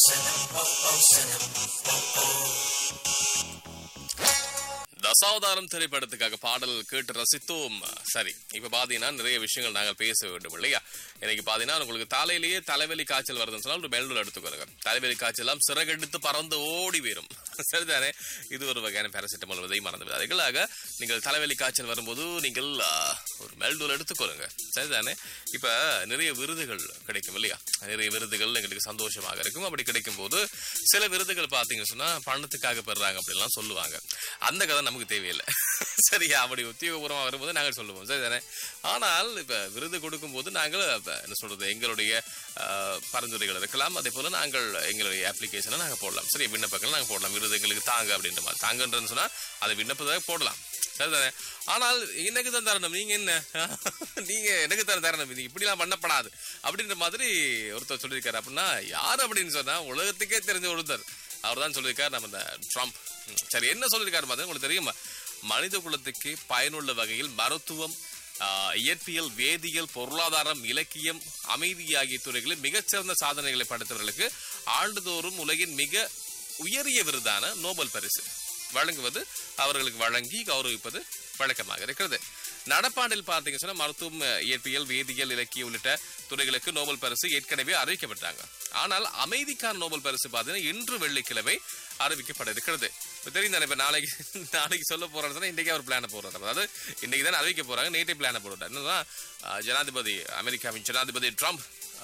தசாவதாரம் திரைப்படத்துக்காக பாடல் கேட்டு ரசித்தோம். சரி, இப்ப பாத்தீங்கன்னா நிறைய விஷயங்கள் நாங்கள் பேச வேண்டும் இல்லையா? இன்னைக்கு பாத்தீங்கன்னா உங்களுக்கு தலையிலேயே தலைவலி காய்ச்சல் வருதுன்னு சொன்னா ஒரு மெல்டோல் எடுத்துக்கோங்க. தலைவலி காய்ச்சல் எல்லாம் சிறகெடுத்து பறந்து ஓடி வரும். சரிதானே? இது ஒரு வகையான பாராசிட்டமால் விதை மறந்து விடாதீர்களாக. நீங்கள் தலைவலி காய்ச்சல் வரும்போது நீங்கள் ஒரு மெல்டோல் எடுத்துக்கொள்ளுங்க. சரிதானே? இப்ப நிறைய விருதுகள் கிடைக்கும் இல்லையா? நிறைய விருதுகள் எங்களுக்கு சந்தோஷமாக இருக்கும். அப்படி கிடைக்கும் போது சில விருதுகள் பாத்தீங்கன்னு சொன்னா பணத்துக்காக பெறாங்க அப்படின்லாம் சொல்லுவாங்க. அந்த கதை நமக்கு தேவையில்லை. சரியா? அப்படி உத்தியோகபூர்வமா வரும்போது நாங்கள் சொல்லுவோம். சரிதானே? ஆனால் இப்ப விருது கொடுக்கும் போது நாங்கள் என்ன சொல்றது, எங்களுடைய பரிந்துரைகள் இருக்கலாம். அதே போல நாங்கள் எங்களுடைய அப்ளிகேஷனை நாங்க போடலாம். சரி, விண்ணப்பங்கள் நாங்க போடலாம். விருது எங்களுக்கு தாங்க அப்படின்ற மாதிரி தாங்கன்றன்னு சொன்னா அதை விண்ணப்பத்தை போடலாம். சரிதானே? ஆனால் எனக்கு தான் தரணும், நீங்க என்ன நீங்க எனக்கு தான் தரணும், நீங்க இப்படிலாம் பண்ணப்படாது அப்படின்ற மாதிரி ஒருத்தர் சொல்லியிருக்காரு. அப்படின்னா யார் அப்படின்னு சொன்னா உலகத்துக்கே தெரிஞ்ச ஒருத்தர். அவர் தான் சொல்லியிருக்காரு, நம்ம இந்த ட்ரம்ப். சரி, என்ன சொல்லியிருக்காரு மாதிரி உங்களுக்கு தெரியுமா? மனித குலத்துக்கு பயனுள்ள வகையில் மருத்துவம், இயற்பியல், வேதியியல், பொருளாதாரம், இலக்கியம், அமைதி ஆகிய துறைகளில் மிகச்சிறந்த சாதனைகளை படைத்தவர்களுக்கு ஆண்டுதோறும் உலகின் மிக உயரிய விருதான நோபல் பரிசு வழங்குவது அவர்களுக்கு வழங்கி கௌரவிப்பது வழக்கமாக இருக்கிறது. நடப்பாண்டில் பார்த்தீங்க சொன்னா மருத்துவம், இயற்பியல், வேதியியல், இலக்கியம் உள்ளிட்ட துறைகளுக்கு நோபல் பரிசு ஏற்கனவே அறிவிக்கப்பட்டாங்க. ஆனால் அமைதிக்கான நோபல் பரிசு பார்த்தீங்கன்னா இன்று வெள்ளிக்கிழமை அறிவிக்கப்பட இருக்கிறது. தெரியும் தானே? இப்ப நாளைக்கு சொல்ல போறாருன்னா இன்றைக்கே அவர் பிளான போறாரு. அதாவது இன்னைக்கு தான் அறிவிக்க போறாங்க, நேற்றே பிளான போடுறாரு. என்னன்னா ஜனாதிபதி, அமெரிக்காவின் ஜனாதிபதி ட்ரம்ப்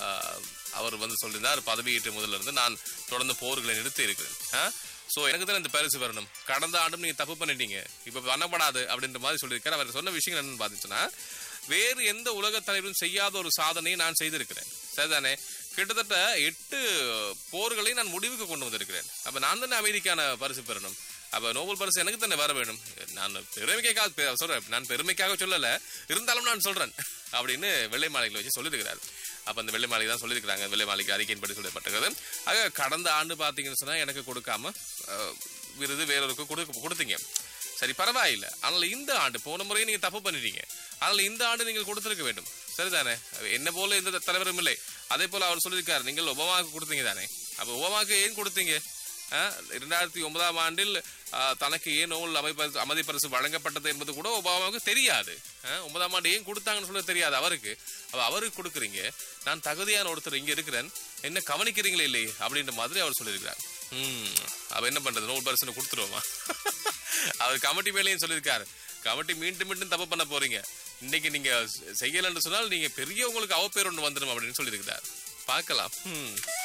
அவர் சொல்லியிருந்தார், பதவியேற்ற முதல்ல இருந்து நான் தொடர்ந்து போர்களை நிறுத்தி இருக்கிறேன். சோ எனக்கு தான் இந்த பரிசு வரணும். கடந்த ஆண்டும் நீங்க தப்பு பண்ணிட்டீங்க, இப்ப பண்ணப்படாது அப்படின்ற மாதிரி சொல்லியிருக்காரு. அவர் சொன்ன விஷயங்கள் என்னன்னு பாத்தீங்கன்னா, வேறு எந்த உலக தலைவரும் செய்யாத ஒரு சாதனையை நான் செய்திருக்கிறேன். சரிதானே? கிட்டத்தட்ட 8 போர்களை நான் முடிவுக்கு கொண்டு வந்திருக்கிறேன். அப்ப நான் தானே அமெரிக்கான பரிசு பெறணும். அப்ப நோபல் பரிசு எனக்கு தானே வர வேணும். நான் பெருமைக்காக சொல்றேன், நான் பெருமைக்காக சொல்லல, இருந்தாலும் நான் சொல்றேன் அப்படின்னு வெள்ளை மாளிகையில் வச்சு சொல்லியிருக்கிறார். அப்ப அந்த வெள்ளை மாளிகை தான் சொல்லியிருக்கிறாங்க. வெள்ளை மாளிகை அறிக்கையின்படி சொல்லப்பட்டிருக்கிறது. ஆக கடந்த ஆண்டு பாத்தீங்கன்னு சொன்னா எனக்கு கொடுக்காம விருது வேறொருக்கு கொடுத்தீங்க. சரி, பரவாயில்லை. ஆனால் இந்த ஆண்டு, போன முறையை நீங்க தப்பு பண்ணிட்டீங்க, ஆனால் இந்த ஆண்டு நீங்கள் கொடுத்திருக்க வேண்டும். சரிதானே? என்ன போல எந்த தலைவரும் இல்லை. அதே போல அவர் சொல்லியிருக்காரு, நீங்கள் ஒபாமாவுக்கு கொடுத்தீங்க தானே. அப்ப ஒபாமாவுக்கு ஏன் கொடுத்தீங்க? 2009ஆம் ஆண்டில் தனக்கு ஏன் நோபல் அமைதி பரிசு வழங்கப்பட்டது என்பது கூட ஒபாமாவுக்கு தெரியாது. 9ஆம் ஆண்டு ஏன் கொடுத்தாங்கன்னு சொல்ல தெரியாது அவருக்கு. அவருக்கு கொடுக்குறீங்க, நான் தகுதியான ஒருத்தர் இங்க இருக்கிறேன், என்ன கவனிக்கிறீங்களே இல்லையே அப்படின்ற மாதிரி அவர் சொல்லியிருக்கிறார். அவ என்ன பண்றது, நோபல் பரிசு கொடுத்துருவோமா? அவர் கமிட்டி மேலேயும் சொல்லியிருக்காரு, கமிட்டி மீண்டும் மீண்டும் தப்பு பண்ண போறீங்க, இன்னைக்கு நீங்க செய்யலன்னு சொன்னால் நீங்க பெரிய உங்களுக்கு அவப்பேர் ஒன்று வந்துடும் அப்படின்னு சொல்லியிருக்கிறார். பார்க்கலாம்.